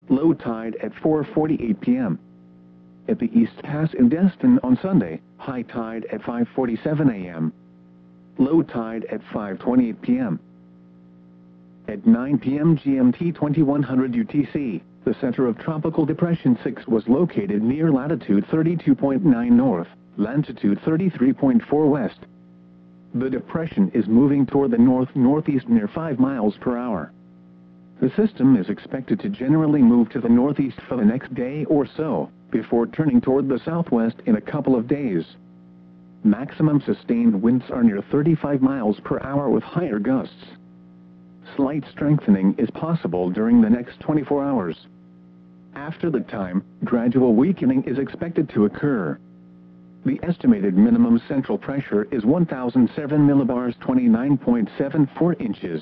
Low tide at 4:48 p.m. At the East Pass in Destin on Sunday, high tide at 5:47 a.m. Low tide at 5:28 p.m. At 9 p.m. GMT 2100 UTC, the center of Tropical Depression 6 was located near latitude 32.9 north, longitude 33.4 west. The depression is moving toward the north-northeast near 5 miles per hour. The system is expected to generally move to the northeast for the next day or so, before turning toward the southwest in a couple of days. Maximum sustained winds are near 35 miles per hour with higher gusts. Slight strengthening is possible during the next 24 hours. After that time, gradual weakening is expected to occur. The estimated minimum central pressure is 1,007 millibars 29.74 inches.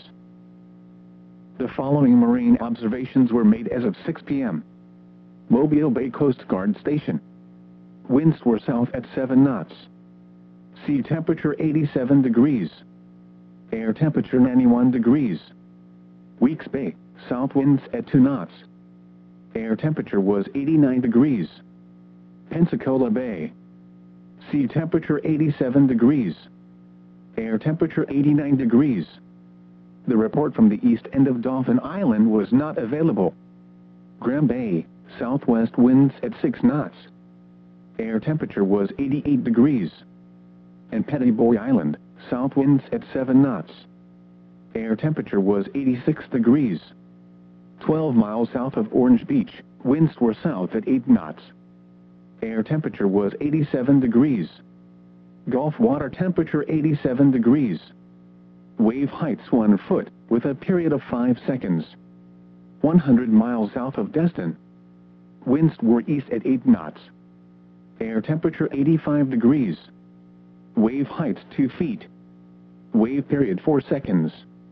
The following marine observations were made as of 6 p.m. Mobile Bay Coast Guard Station. Winds were south at 7 knots. Sea temperature 87 degrees. Air temperature 91 degrees. Weeks Bay, south winds at 2 knots. Air temperature was 89 degrees. Pensacola Bay. Sea temperature 87 degrees. Air temperature 89 degrees. The report from the east end of Dauphin Island was not available. Graham Bay, southwest winds at 6 knots. Air temperature was 88 degrees. And Pettiboy Island, south winds at 7 knots. Air temperature was 86 degrees. 12 miles south of Orange Beach, winds were south at 8 knots. Air temperature was 87 degrees. Gulf water temperature 87 degrees. Wave heights 1 foot, with a period of 5 seconds. 100 miles south of Destin. Winds were east at 8 knots. Air temperature 85 degrees. Wave heights 2 feet. Wave period 4 seconds.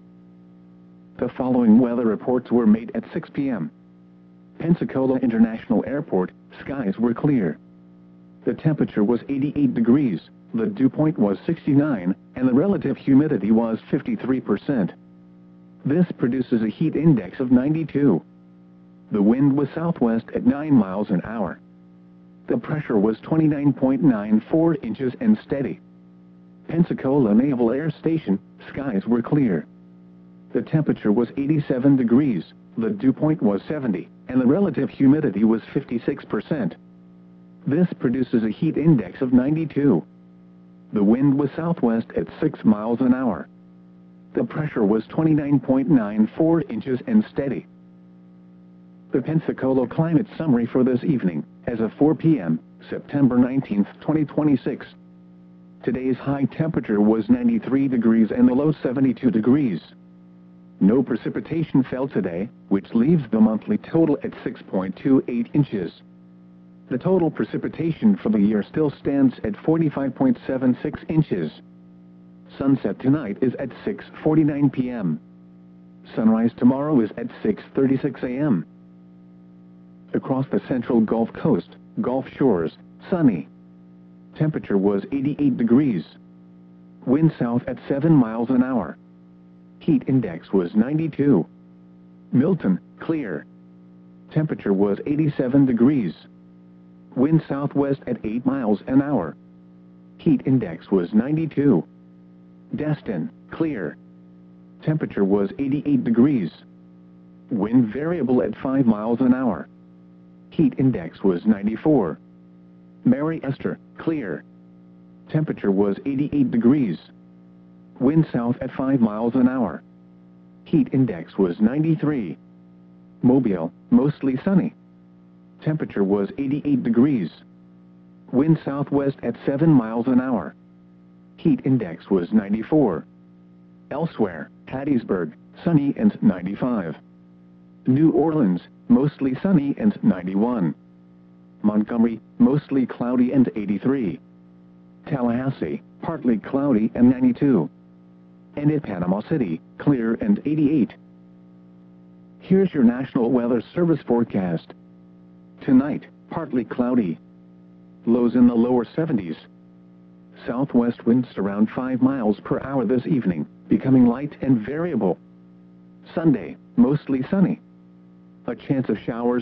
The following weather reports were made at 6 p.m. Pensacola International Airport, skies were clear. The temperature was 88 degrees, the dew point was 69, and the relative humidity was 53%. This produces a heat index of 92. The wind was southwest at 9 miles an hour. The pressure was 29.94 inches and steady. Pensacola Naval Air Station, skies were clear. The temperature was 87 degrees, the dew point was 70, and the relative humidity was 56%. This produces a heat index of 92. The wind was southwest at 6 miles an hour. The pressure was 29.94 inches and steady. The Pensacola climate summary for this evening, as of 4 p.m., September 19, 2026. Today's high temperature was 93 degrees and the low 72 degrees. No precipitation fell today, which leaves the monthly total at 6.28 inches. The total precipitation for the year still stands at 45.76 inches. Sunset tonight is at 6:49 p.m. Sunrise tomorrow is at 6:36 a.m. Across the central Gulf Coast, Gulf Shores, sunny. Temperature was 88 degrees. Wind south at 7 miles an hour. Heat index was 92. Milton, clear. Temperature was 87 degrees. Wind southwest at 8 miles an hour. Heat index was 92. Destin, clear. Temperature was 88 degrees. Wind variable at 5 miles an hour. Heat index was 94. Mary Esther, clear. Temperature was 88 degrees. Wind south at 5 miles an hour. Heat index was 93. Mobile, mostly sunny. Temperature was 88 degrees. Wind southwest at 7 miles an hour. Heat index was 94. Elsewhere, Hattiesburg, sunny and 95. New Orleans, mostly sunny and 91. Montgomery, mostly cloudy and 83. Tallahassee, partly cloudy and 92. And at Panama City, clear and 88. Here's your National Weather Service forecast. Tonight, partly cloudy. Lows in the lower 70s. Southwest winds around 5 miles per hour this evening, becoming light and variable. Sunday, mostly sunny. A chance of showers